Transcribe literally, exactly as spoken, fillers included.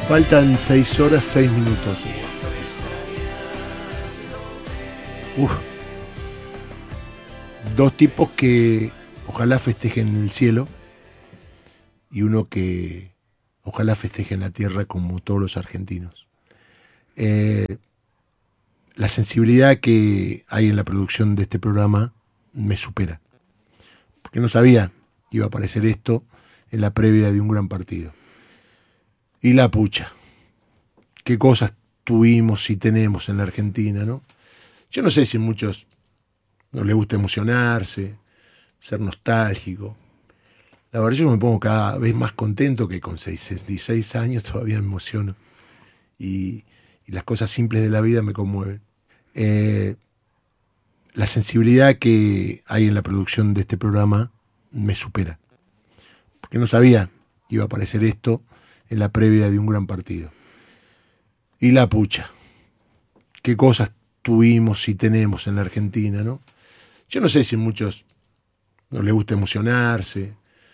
Faltan seis horas, seis minutos. Uf. Dos tipos que ojalá festejen en el cielo y uno que ojalá festeje en la tierra como todos los argentinos. Eh, la sensibilidad que hay en la producción de este programa me supera. Porque no sabía que iba a aparecer esto en la previa de un gran partido. Y la pucha, qué cosas tuvimos y tenemos en la Argentina, ¿no? Yo no sé si a muchos no les gusta emocionarse, ser nostálgico. La verdad yo me pongo cada vez más contento, que con dieciséis años todavía me emociono. Y, y las cosas simples de la vida me conmueven. Eh, la sensibilidad que hay en la producción de este programa me supera. Porque no sabía que iba a aparecer esto en la previa de un gran partido. Y la pucha, qué cosas tuvimos y tenemos en la Argentina, ¿no? Yo no sé si a muchos no les gusta emocionarse,